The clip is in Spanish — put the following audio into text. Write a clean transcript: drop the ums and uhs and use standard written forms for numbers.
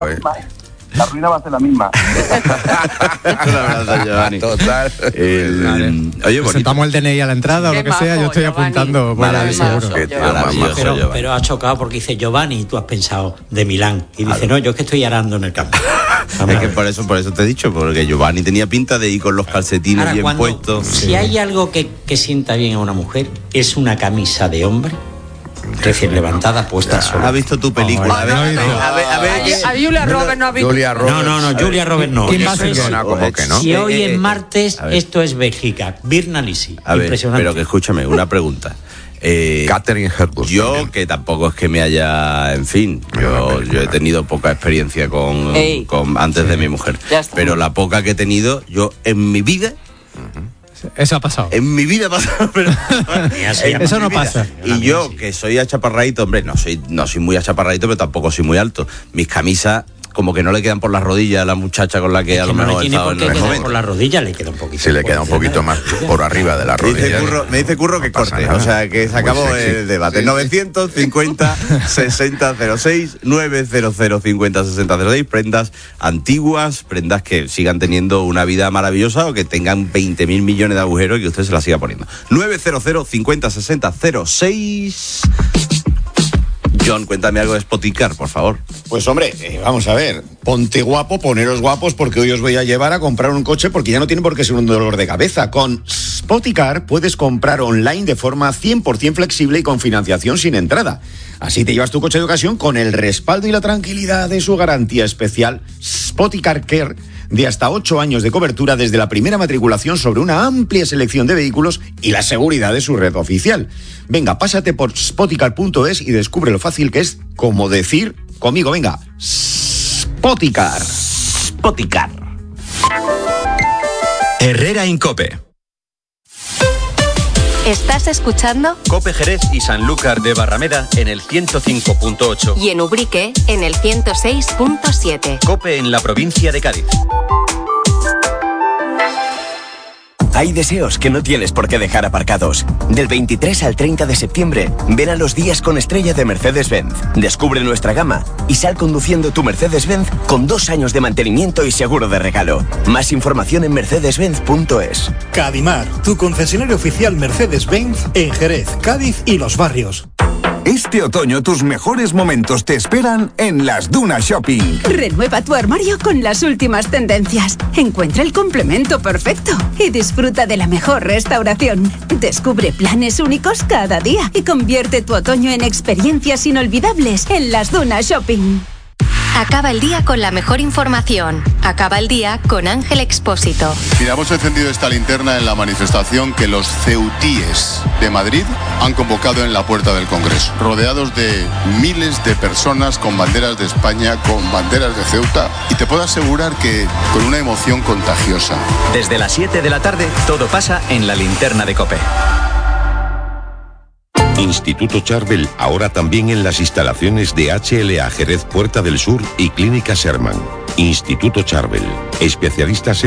La ruina va a ser la misma. Total. Oye, presentamos el DNI a la entrada o lo que sea, yo estoy apuntando. Pero ha chocado porque dice Giovanni y tú has pensado de Milán. Y dice, no, yo es que estoy arando en el campo. Es que por eso te he dicho, porque Giovanni tenía pinta de ir con los calcetines ahora, bien puestos. Si hay algo que sienta bien a una mujer, es una camisa de hombre recién levantada, puesta sola. ¿Has visto tu película? A Julia Roberts no ha visto. Julia Roberts no. ¿Quién va a ser? ¿Cómo que no? Si hoy es martes, esto es Bélgica. Birnalisi. Impresionante. Pero que escúchame, una pregunta. Catherine Hepburn. Yo, que tampoco es que me haya, en fin, yo he tenido poca experiencia con antes de mi mujer, pero la poca que he tenido, yo en mi vida. Eso ha pasado. En mi vida ha pasado, pero eso no pasa. Y yo, que soy achaparradito, hombre, no soy muy achaparradito, pero tampoco soy muy alto. Mis camisas como que no le quedan por las rodillas a la muchacha con la que a lo mejor no tiene por qué quedar por las rodillas, le queda un poquito. Sí, le queda un poquito más por arriba de la rodilla. Me dice Curro que corte, o sea, que se acabó el debate. Sí. 950 60 06 900 50 60 06, prendas antiguas, prendas que sigan teniendo una vida maravillosa o que tengan 20.000 millones de agujeros y que usted se las siga poniendo. 900 50 60 06. John, cuéntame algo de Spoticar, por favor. Pues hombre, vamos a ver, ponte guapo, poneros guapos, porque hoy os voy a llevar a comprar un coche porque ya no tiene por qué ser un dolor de cabeza. Con Spoticar puedes comprar online de forma 100% flexible y con financiación sin entrada. Así te llevas tu coche de ocasión con el respaldo y la tranquilidad de su garantía especial Spoticar Care, de hasta 8 años de cobertura desde la primera matriculación sobre una amplia selección de vehículos y la seguridad de su red oficial. Venga, pásate por spoticar.es y descubre lo fácil que es como decir conmigo, venga, Spoticar. Spoticar. Herrera Incope. ¿Estás escuchando? Cope Jerez y Sanlúcar de Barrameda en el 105.8. Y en Ubrique en el 106.7. Cope en la provincia de Cádiz. Hay deseos que no tienes por qué dejar aparcados. Del 23 al 30 de septiembre, ven a los días con estrella de Mercedes-Benz. Descubre nuestra gama y sal conduciendo tu Mercedes-Benz con 2 años de mantenimiento y seguro de regalo. Más información en mercedes-benz.es. Cadimar, tu concesionario oficial Mercedes-Benz en Jerez, Cádiz y Los Barrios. Este otoño tus mejores momentos te esperan en Las Dunas Shopping. Renueva tu armario con las últimas tendencias. Encuentra el complemento perfecto y disfruta de la mejor restauración. Descubre planes únicos cada día y convierte tu otoño en experiencias inolvidables en Las Dunas Shopping. Acaba el día con la mejor información. Acaba el día con Ángel Expósito. Mira, hemos encendido esta linterna en la manifestación que los ceutíes de Madrid han convocado en la puerta del Congreso, rodeados de miles de personas con banderas de España, con banderas de Ceuta, y te puedo asegurar que con una emoción contagiosa. Desde las 7 de la tarde, todo pasa en la linterna de COPE. Instituto Charbel, ahora también en las instalaciones de HLA Jerez Puerta del Sur y Clínica Sherman. Instituto Charbel, especialistas en